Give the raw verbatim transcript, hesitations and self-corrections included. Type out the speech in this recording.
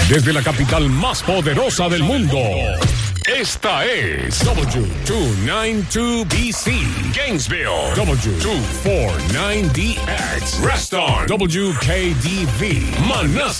Desde la capital más poderosa del mundo. Esta es W doscientos noventa y dos B C, Gainesville. W doscientos cuarenta y nueve D X, Reston. W K D V, Manassas.